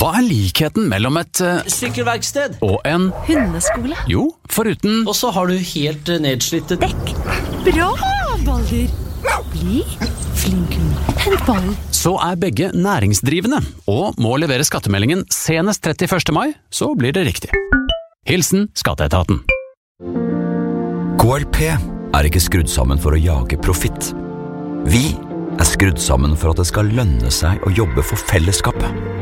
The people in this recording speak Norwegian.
Hva er likheten mellom et Sykkelverksted. og en Hundeskole. Jo, foruten Og så har du helt nedslitte Dekk. Bra, Balder. Bli flink hund. Hent ballen. så er begge næringsdrivende og må levere skattemeldingen senest 31. mai, så blir det riktig. Hilsen Skatteetaten. KLP er ikke skrudd sammen for å jage profitt. Vi er skrudd sammen for at det skal lønne seg å jobbe for fellesskapet.